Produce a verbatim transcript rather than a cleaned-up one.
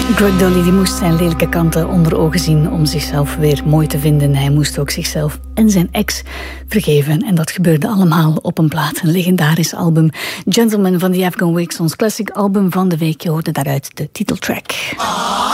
Greg Dulli die moest zijn lelijke kanten onder ogen zien om zichzelf weer mooi te vinden. Hij moest ook zichzelf en zijn ex vergeven. En dat gebeurde allemaal op een plaat. Een legendarisch album. Gentleman van The Afghan Wigs, ons classic album van de week. Je hoorde daaruit de titeltrack.